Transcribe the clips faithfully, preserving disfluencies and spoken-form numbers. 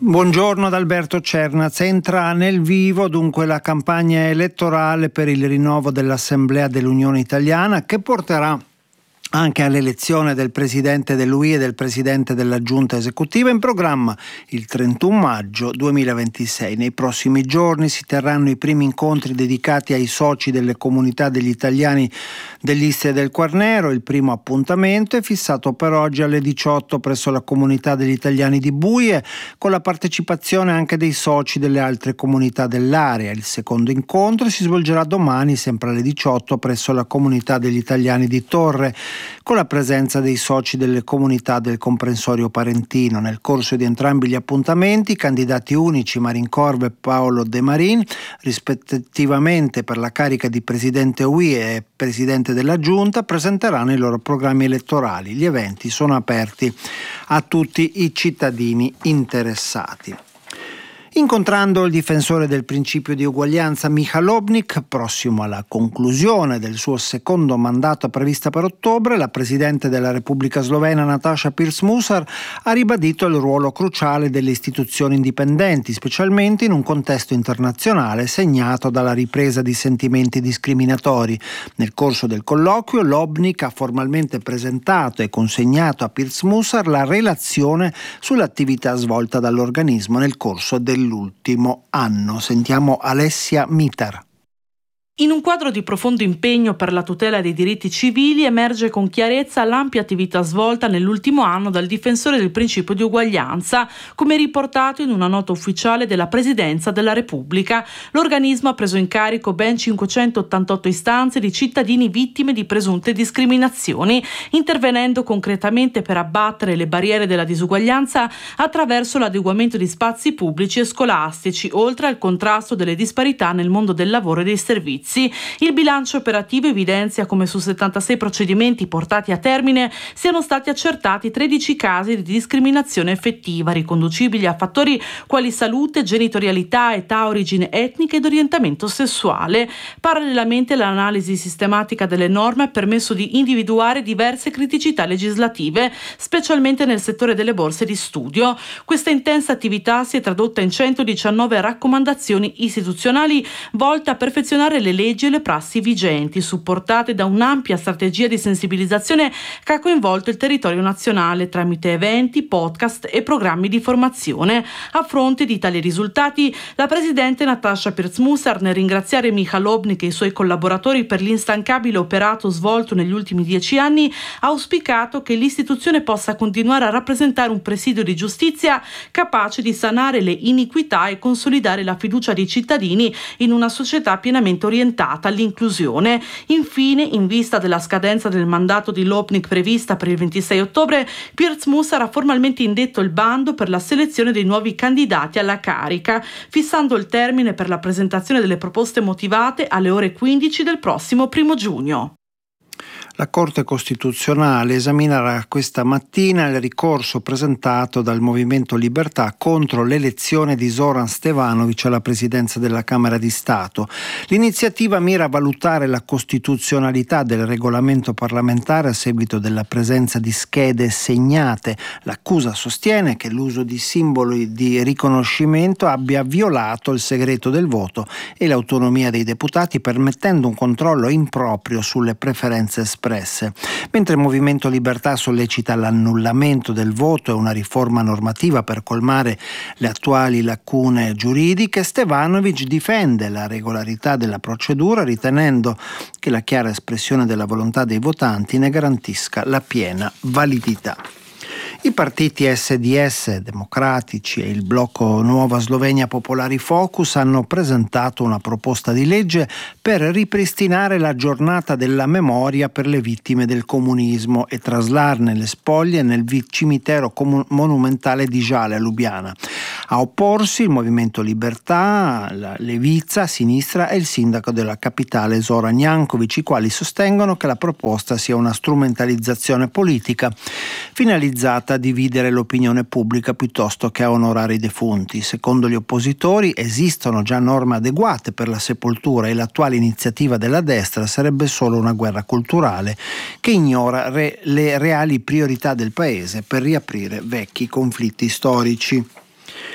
Buongiorno ad Alberto Cernaz. Entra nel vivo dunque la campagna elettorale per il rinnovo dell'Assemblea dell'Unione Italiana, che porterà anche all'elezione del Presidente dell'U I e del Presidente della Giunta Esecutiva, in programma il trentuno maggio duemilaventisei. Nei prossimi giorni si terranno i primi incontri dedicati ai soci delle comunità degli italiani dell'Istria e del Quarnero. Il primo appuntamento è fissato per oggi alle diciotto presso la comunità degli italiani di Buie, con la partecipazione anche dei soci delle altre comunità dell'area. Il secondo incontro si svolgerà domani, sempre alle diciotto, presso la comunità degli italiani di Torre, con la presenza dei soci delle comunità del comprensorio parentino. Nel corso di entrambi gli appuntamenti, i candidati unici Marin Corvo e Paolo De Marin, rispettivamente per la carica di Presidente U I e Presidente della Giunta, presenteranno i loro programmi elettorali. Gli eventi sono aperti a tutti i cittadini interessati. Incontrando il difensore del principio di uguaglianza Micha Lobnik, prossimo alla conclusione del suo secondo mandato prevista per ottobre, la Presidente della Repubblica Slovena Nataša Pirc-Musar ha ribadito il ruolo cruciale delle istituzioni indipendenti, specialmente in un contesto internazionale segnato dalla ripresa di sentimenti discriminatori. Nel corso del colloquio, Lobnik ha formalmente presentato e consegnato a Pirc-Musar la relazione sull'attività svolta dall'organismo nel corso del l'ultimo anno. Sentiamo Alessia Mitar. In un quadro di profondo impegno per la tutela dei diritti civili emerge con chiarezza l'ampia attività svolta nell'ultimo anno dal difensore del principio di uguaglianza, come riportato in una nota ufficiale della Presidenza della Repubblica. L'organismo ha preso in carico ben cinquecentottantotto istanze di cittadini vittime di presunte discriminazioni, intervenendo concretamente per abbattere le barriere della disuguaglianza attraverso l'adeguamento di spazi pubblici e scolastici, oltre al contrasto delle disparità nel mondo del lavoro e dei servizi. Il bilancio operativo evidenzia come su settantasei procedimenti portati a termine siano stati accertati tredici casi di discriminazione effettiva, riconducibili a fattori quali salute, genitorialità, età, origine etnica ed orientamento sessuale. Parallelamente, l'analisi sistematica delle norme ha permesso di individuare diverse criticità legislative, specialmente nel settore delle borse di studio. Questa intensa attività si è tradotta in centodiciannove raccomandazioni istituzionali volte a perfezionare le leggi e le prassi vigenti, supportate da un'ampia strategia di sensibilizzazione che ha coinvolto il territorio nazionale tramite eventi, podcast e programmi di formazione. A fronte di tali risultati, la Presidente Nataša Pirc-Musar, nel ringraziare Micha Lobnik e i suoi collaboratori per l'instancabile operato svolto negli ultimi dieci anni, ha auspicato che l'istituzione possa continuare a rappresentare un presidio di giustizia capace di sanare le iniquità e consolidare la fiducia dei cittadini in una società pienamente orientata all'inclusione. Infine, in vista della scadenza del mandato di Lobnik prevista per il ventisei ottobre, Pirc-Musar ha formalmente indetto il bando per la selezione dei nuovi candidati alla carica, fissando il termine per la presentazione delle proposte motivate alle ore quindici del prossimo primo giugno. La Corte Costituzionale esaminerà questa mattina il ricorso presentato dal Movimento Libertà contro l'elezione di Zoran Stevanović alla presidenza della Camera di Stato. L'iniziativa mira a valutare la costituzionalità del regolamento parlamentare a seguito della presenza di schede segnate. L'accusa sostiene che l'uso di simboli di riconoscimento abbia violato il segreto del voto e l'autonomia dei deputati, permettendo un controllo improprio sulle preferenze espresse. Mentre il Movimento Libertà sollecita l'annullamento del voto e una riforma normativa per colmare le attuali lacune giuridiche, Stevanović difende la regolarità della procedura, ritenendo che la chiara espressione della volontà dei votanti ne garantisca la piena validità. I partiti S D S, Democratici e il blocco Nuova Slovenia Popolari Focus hanno presentato una proposta di legge per ripristinare la giornata della memoria per le vittime del comunismo e traslarne le spoglie nel cimitero comun- monumentale di Žale a Lubiana. A opporsi il Movimento Libertà, la Levica, Sinistra e il sindaco della capitale Zoran Janković, i quali sostengono che la proposta sia una strumentalizzazione politica finalizzata a dividere l'opinione pubblica piuttosto che a onorare i defunti. Secondo gli oppositori esistono già norme adeguate per la sepoltura e l'attuale iniziativa della destra sarebbe solo una guerra culturale che ignora re- le reali priorità del paese per riaprire vecchi conflitti storici.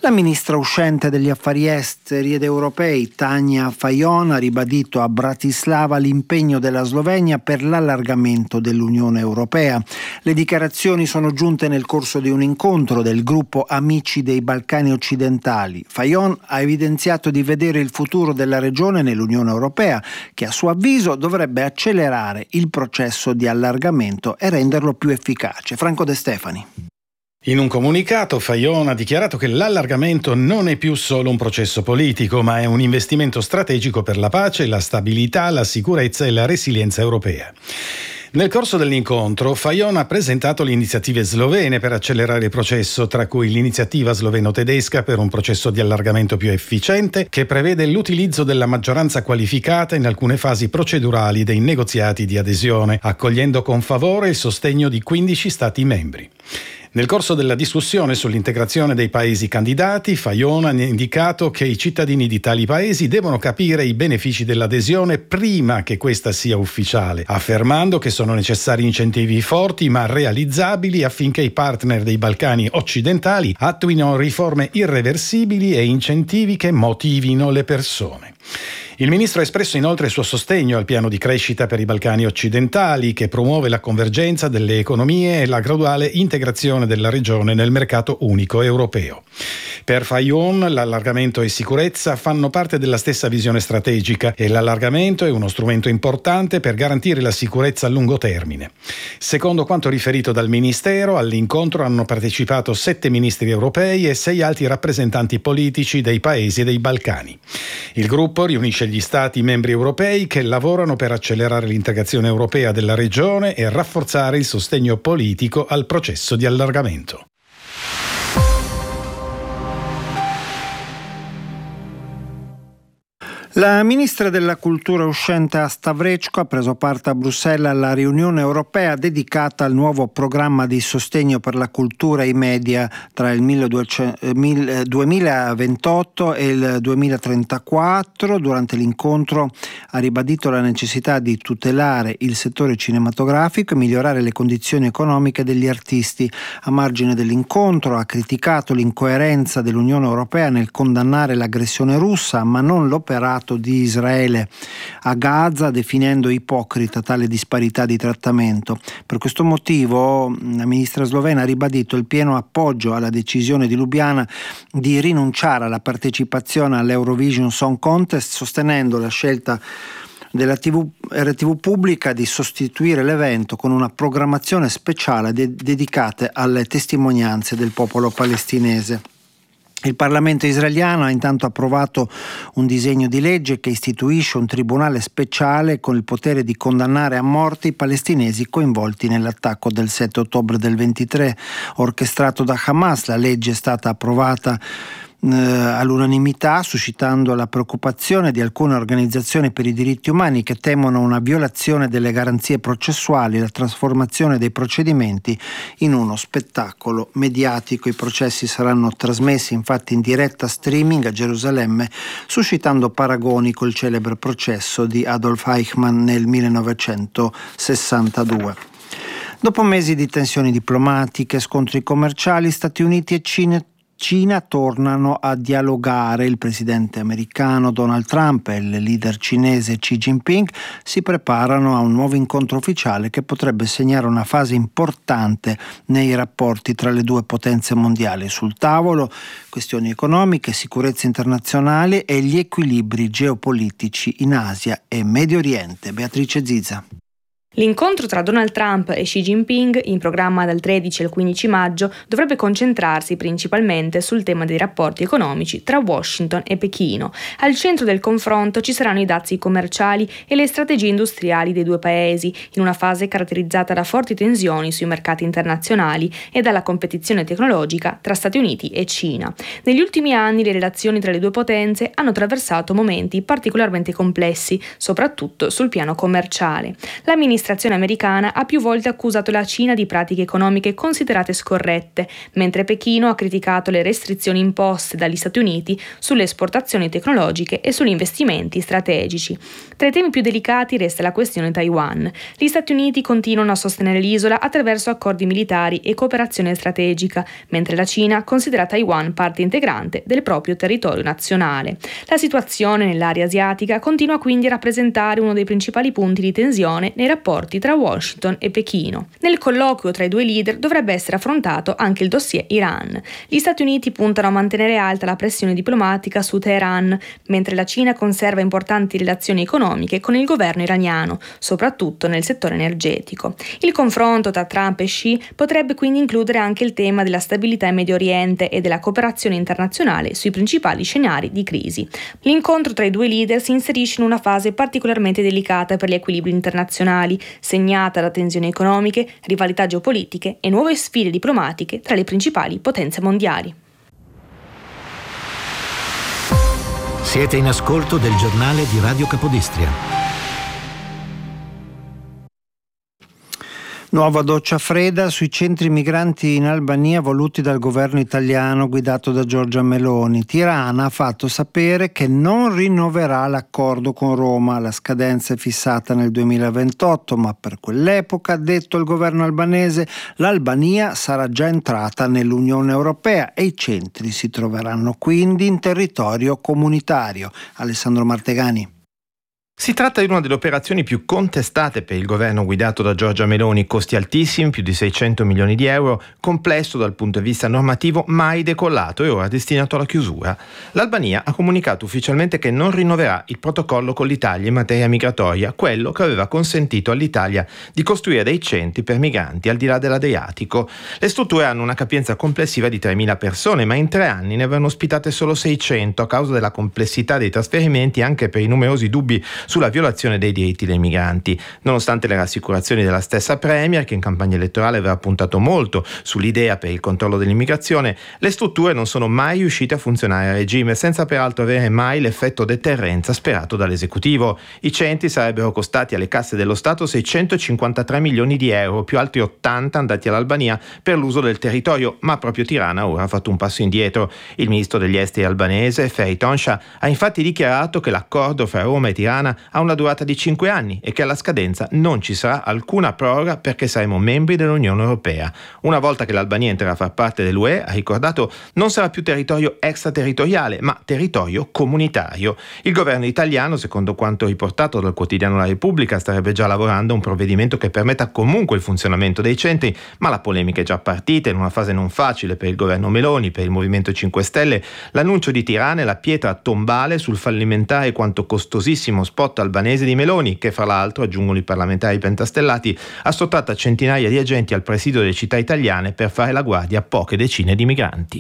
La ministra uscente degli affari esteri ed europei Tanja Fajon ha ribadito a Bratislava l'impegno della Slovenia per l'allargamento dell'Unione Europea. Le dichiarazioni sono giunte nel corso di un incontro del gruppo Amici dei Balcani Occidentali. Fajon ha evidenziato di vedere il futuro della regione nell'Unione Europea, che a suo avviso dovrebbe accelerare il processo di allargamento e renderlo più efficace. Franco De Stefani. In un comunicato, Fajon ha dichiarato che l'allargamento non è più solo un processo politico, ma è un investimento strategico per la pace, la stabilità, la sicurezza e la resilienza europea. Nel corso dell'incontro, Fajon ha presentato le iniziative slovene per accelerare il processo, tra cui l'iniziativa sloveno-tedesca per un processo di allargamento più efficiente, che prevede l'utilizzo della maggioranza qualificata in alcune fasi procedurali dei negoziati di adesione, accogliendo con favore il sostegno di quindici Stati membri. Nel corso della discussione sull'integrazione dei paesi candidati, Fajon ha indicato che i cittadini di tali paesi devono capire i benefici dell'adesione prima che questa sia ufficiale, affermando che sono necessari incentivi forti ma realizzabili affinché i partner dei Balcani occidentali attuino riforme irreversibili e incentivi che motivino le persone. Il ministro ha espresso inoltre il suo sostegno al piano di crescita per i Balcani occidentali, che promuove la convergenza delle economie e la graduale integrazione della regione nel mercato unico europeo. Per Fajon, l'allargamento e sicurezza fanno parte della stessa visione strategica e l'allargamento è uno strumento importante per garantire la sicurezza a lungo termine. Secondo quanto riferito dal Ministero, all'incontro hanno partecipato sette ministri europei e sei alti rappresentanti politici dei paesi dei Balcani. Il gruppo riunisce gli Stati membri europei che lavorano per accelerare l'integrazione europea della regione e rafforzare il sostegno politico al processo di allargamento. La ministra della Cultura uscente Asta Vrečko ha preso parte a Bruxelles alla riunione europea dedicata al nuovo programma di sostegno per la cultura e i media tra il duemilaventotto e il duemilatrentaquattro. Durante l'incontro ha ribadito la necessità di tutelare il settore cinematografico e migliorare le condizioni economiche degli artisti. A margine dell'incontro ha criticato l'incoerenza dell'Unione Europea nel condannare l'aggressione russa, ma non l'operato di Israele a Gaza, definendo ipocrita tale disparità di trattamento. Per questo motivo la ministra slovena ha ribadito il pieno appoggio alla decisione di Lubiana di rinunciare alla partecipazione all'Eurovision Song Contest, sostenendo la scelta della T V, R T V pubblica di sostituire l'evento con una programmazione speciale de- dedicata alle testimonianze del popolo palestinese. Il Parlamento israeliano ha intanto approvato un disegno di legge che istituisce un tribunale speciale con il potere di condannare a morte i palestinesi coinvolti nell'attacco del sette ottobre del ventitré orchestrato da Hamas. La legge è stata approvata eh, all'unanimità, suscitando la preoccupazione di alcune organizzazioni per i diritti umani che temono una violazione delle garanzie processuali e la trasformazione dei procedimenti in uno spettacolo mediatico. I processi saranno trasmessi infatti in diretta streaming a Gerusalemme, suscitando paragoni col celebre processo di Adolf Eichmann nel millenovecentosessantadue. Dopo mesi di tensioni diplomatiche, scontri commerciali, Stati Uniti e Cina Cina tornano a dialogare. Il presidente americano Donald Trump e il leader cinese Xi Jinping si preparano a un nuovo incontro ufficiale che potrebbe segnare una fase importante nei rapporti tra le due potenze mondiali. Sul tavolo questioni economiche, sicurezza internazionale e gli equilibri geopolitici in Asia e Medio Oriente. Beatrice Ziza. L'incontro tra Donald Trump e Xi Jinping, in programma dal tredici al quindici maggio, dovrebbe concentrarsi principalmente sul tema dei rapporti economici tra Washington e Pechino. Al centro del confronto ci saranno i dazi commerciali e le strategie industriali dei due paesi, in una fase caratterizzata da forti tensioni sui mercati internazionali e dalla competizione tecnologica tra Stati Uniti e Cina. Negli ultimi anni le relazioni tra le due potenze hanno attraversato momenti particolarmente complessi, soprattutto sul piano commerciale. La ministra l'amministrazione americana ha più volte accusato la Cina di pratiche economiche considerate scorrette, mentre Pechino ha criticato le restrizioni imposte dagli Stati Uniti sulle esportazioni tecnologiche e sugli investimenti strategici. Tra i temi più delicati resta la questione Taiwan. Gli Stati Uniti continuano a sostenere l'isola attraverso accordi militari e cooperazione strategica, mentre la Cina considera Taiwan parte integrante del proprio territorio nazionale. La situazione nell'area asiatica continua quindi a rappresentare uno dei principali punti di tensione nei rapporti tra Washington e Pechino. Nel colloquio tra i due leader dovrebbe essere affrontato anche il dossier Iran. Gli Stati Uniti puntano a mantenere alta la pressione diplomatica su Teheran, mentre la Cina conserva importanti relazioni economiche con il governo iraniano, soprattutto nel settore energetico. Il confronto tra Trump e Xi potrebbe quindi includere anche il tema della stabilità in Medio Oriente e della cooperazione internazionale sui principali scenari di crisi. L'incontro tra i due leader si inserisce in una fase particolarmente delicata per gli equilibri internazionali, segnata da tensioni economiche, rivalità geopolitiche e nuove sfide diplomatiche tra le principali potenze mondiali. Siete in ascolto del giornale di Radio Capodistria. Nuova doccia fredda sui centri migranti in Albania voluti dal governo italiano guidato da Giorgia Meloni. Tirana ha fatto sapere che non rinnoverà l'accordo con Roma. La scadenza è fissata nel duemilaventotto, ma per quell'epoca, ha detto il governo albanese, l'Albania sarà già entrata nell'Unione Europea e i centri si troveranno quindi in territorio comunitario. Alessandro Martegani. Si tratta di una delle operazioni più contestate per il governo guidato da Giorgia Meloni, costi altissimi, più di seicento milioni di euro, complesso dal punto di vista normativo, mai decollato e ora destinato alla chiusura. L'Albania ha comunicato ufficialmente che non rinnoverà il protocollo con l'Italia in materia migratoria, quello che aveva consentito all'Italia di costruire dei centri per migranti al di là dell'Adriatico. Le strutture hanno una capienza complessiva di tremila persone, ma in tre anni ne avevano ospitate solo seicento a causa della complessità dei trasferimenti e anche per i numerosi dubbi sulla violazione dei diritti dei migranti. Nonostante le rassicurazioni della stessa Premier, che in campagna elettorale aveva puntato molto sull'idea per il controllo dell'immigrazione, le strutture non sono mai riuscite a funzionare a regime, senza peraltro avere mai l'effetto deterrenza sperato dall'esecutivo. I centri sarebbero costati alle casse dello Stato seicentocinquantatré milioni di euro, più altri ottanta andati all'Albania per l'uso del territorio, ma proprio Tirana ora ha fatto un passo indietro. Il ministro degli esteri albanese, Ferit Hoxha, ha infatti dichiarato che l'accordo fra Roma e Tirana ha una durata di cinque anni e che alla scadenza non ci sarà alcuna proroga perché saremo membri dell'Unione Europea. Una volta che l'Albania entrerà a far parte dell'U E, ha ricordato, non sarà più territorio extraterritoriale, ma territorio comunitario. Il governo italiano, secondo quanto riportato dal quotidiano La Repubblica, starebbe già lavorando a un provvedimento che permetta comunque il funzionamento dei centri, ma la polemica è già partita in una fase non facile per il governo Meloni, per il Movimento cinque Stelle. L'annuncio di Tirana è la pietra tombale sul fallimentare quanto costosissimo spot albanese di Meloni, che fra l'altro, aggiungono i parlamentari pentastellati, ha sottratto centinaia di agenti al presidio delle città italiane per fare la guardia a poche decine di migranti.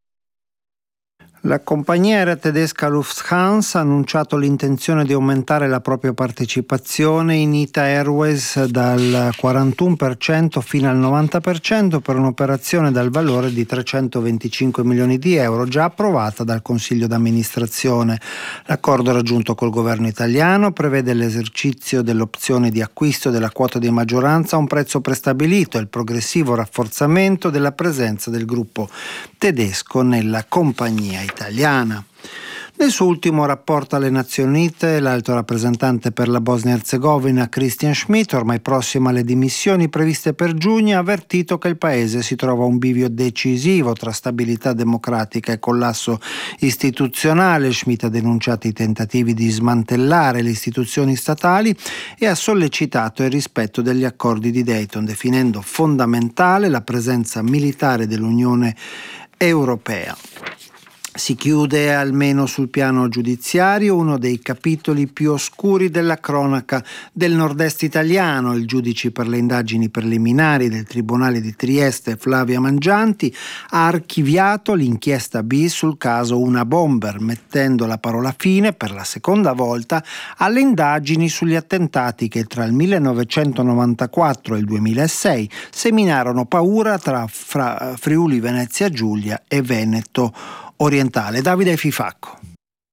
La compagnia aerea tedesca Lufthansa ha annunciato l'intenzione di aumentare la propria partecipazione in Ita Airways dal quarantuno per cento fino al novanta per cento per un'operazione dal valore di trecentoventicinque milioni di euro, già approvata dal Consiglio d'amministrazione. L'accordo raggiunto col governo italiano prevede l'esercizio dell'opzione di acquisto della quota di maggioranza a un prezzo prestabilito e il progressivo rafforzamento della presenza del gruppo tedesco nella compagnia italiana. Nel suo ultimo rapporto alle Nazioni Unite, l'alto rappresentante per la Bosnia-Herzegovina Christian Schmidt, ormai prossimo alle dimissioni previste per giugno, ha avvertito che il paese si trova a un bivio decisivo tra stabilità democratica e collasso istituzionale. Schmidt ha denunciato i tentativi di smantellare le istituzioni statali e ha sollecitato il rispetto degli accordi di Dayton, definendo fondamentale la presenza militare dell'Unione Europea. Si chiude, almeno sul piano giudiziario, uno dei capitoli più oscuri della cronaca del nord-est italiano. Il giudice per le indagini preliminari del Tribunale di Trieste, Flavia Mangianti, ha archiviato l'inchiesta bis sul caso Una Bomber, mettendo la parola fine per la seconda volta alle indagini sugli attentati che tra il millenovecentonovantaquattro e il duemilasei seminarono paura tra Friuli Venezia Giulia e Veneto orientale. Davide Fifacco.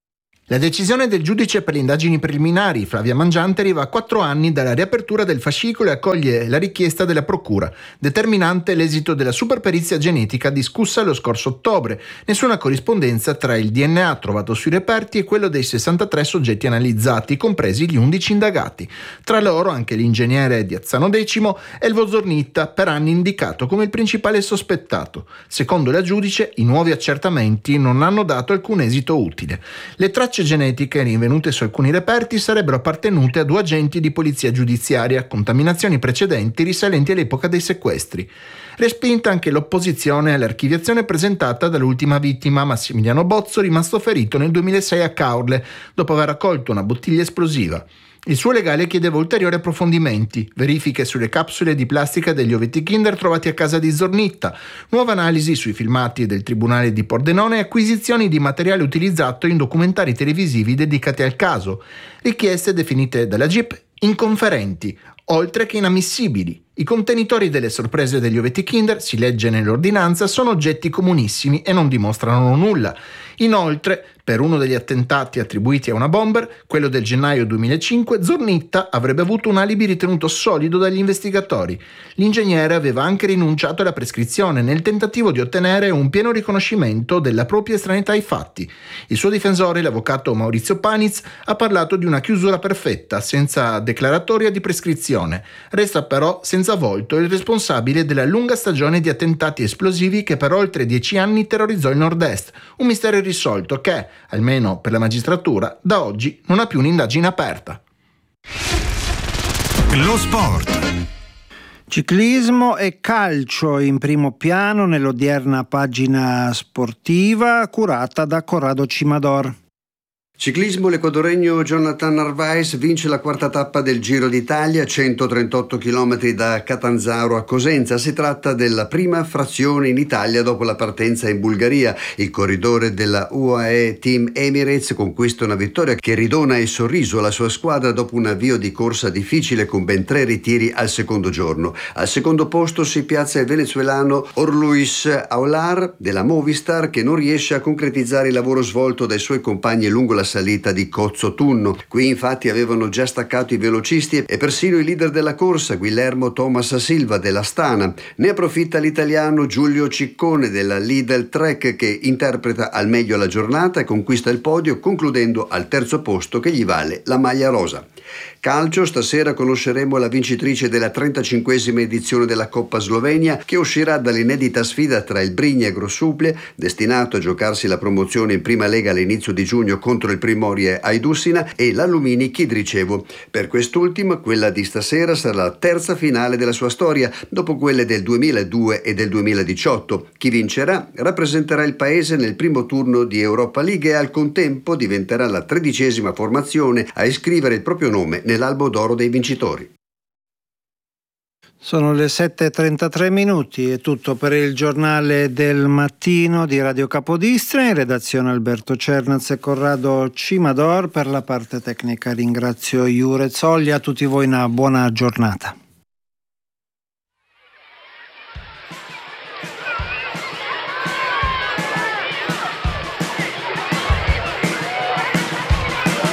La decisione del giudice per le indagini preliminari, Flavia Mangiante, arriva a quattro anni dalla riapertura del fascicolo e accoglie la richiesta della procura, determinante l'esito della superperizia genetica discussa lo scorso ottobre. Nessuna corrispondenza tra il D N A trovato sui reperti e quello dei sessantatré soggetti analizzati, compresi gli undici indagati. Tra loro anche l'ingegnere di Azzano X, Elvo Zornitta, per anni indicato come il principale sospettato. Secondo la giudice, i nuovi accertamenti non hanno dato alcun esito utile. Le tracce genetiche rinvenute su alcuni reperti sarebbero appartenute a due agenti di polizia giudiziaria, contaminazioni precedenti risalenti all'epoca dei sequestri. Respinta anche l'opposizione all'archiviazione presentata dall'ultima vittima, Massimiliano Bozzo, rimasto ferito nel duemilasei a Caorle dopo aver raccolto una bottiglia esplosiva. Il suo legale chiedeva ulteriori approfondimenti, verifiche sulle capsule di plastica degli ovetti Kinder trovati a casa di Zornitta, nuove analisi sui filmati del Tribunale di Pordenone e acquisizioni di materiale utilizzato in documentari televisivi dedicati al caso, richieste definite dalla G I P inconferenti, oltre che inammissibili. I contenitori delle sorprese degli ovetti Kinder, si legge nell'ordinanza, sono oggetti comunissimi e non dimostrano nulla. Inoltre, per uno degli attentati attribuiti a una bomber, quello del gennaio duemilacinque, Zornitta avrebbe avuto un alibi ritenuto solido dagli investigatori. L'ingegnere aveva anche rinunciato alla prescrizione nel tentativo di ottenere un pieno riconoscimento della propria estraneità ai fatti. Il suo difensore, l'avvocato Maurizio Paniz, ha parlato di una chiusura perfetta, senza declaratoria di prescrizione. Resta però senza volto il responsabile della lunga stagione di attentati esplosivi che per oltre dieci anni terrorizzò il nord-est, un mistero irrisolto che, almeno per la magistratura, da oggi non ha più un'indagine aperta. Lo sport. Ciclismo e calcio in primo piano nell'odierna pagina sportiva curata da Corrado Cimador. Ciclismo, l'equadoregno Jonathan Narvaez vince la quarta tappa del Giro d'Italia, centotrentotto chilometri da Catanzaro a Cosenza. Si tratta della prima frazione in Italia dopo la partenza in Bulgaria. Il corridore della U A E Team Emirates conquista una vittoria che ridona il sorriso alla sua squadra dopo un avvio di corsa difficile con ben tre ritiri al secondo giorno. Al secondo posto si piazza il venezuelano Orluis Aular della Movistar, che non riesce a concretizzare il lavoro svolto dai suoi compagni lungo la salita di Cozzo Tunno. Qui infatti avevano già staccato i velocisti e persino il leader della corsa, Guillermo Thomas Silva dell'Astana. Ne approfitta l'italiano Giulio Ciccone della Lidl Trek, che interpreta al meglio la giornata e conquista il podio, concludendo al terzo posto che gli vale la maglia rosa. Calcio, stasera conosceremo la vincitrice della trentacinquesima edizione della Coppa Slovenia, che uscirà dall'inedita sfida tra il Brigna e Grosuplje, destinato a giocarsi la promozione in prima lega all'inizio di giugno contro il Primorie Ajdušina, e l'Alumini Kidričevo. Per quest'ultima, quella di stasera sarà la terza finale della sua storia, dopo quelle del duemiladue e del duemiladiciotto. Chi vincerà rappresenterà il paese nel primo turno di Europa League e al contempo diventerà la tredicesima formazione a iscrivere il proprio nome nell'albo d'oro dei vincitori. Sono le sette e trentatré minuti, è tutto per il giornale del mattino di Radio Capodistria. In redazione Alberto Cernaz e Corrado Cimador. Per la parte tecnica ringrazio Iure Zoglia. A tutti voi una buona giornata.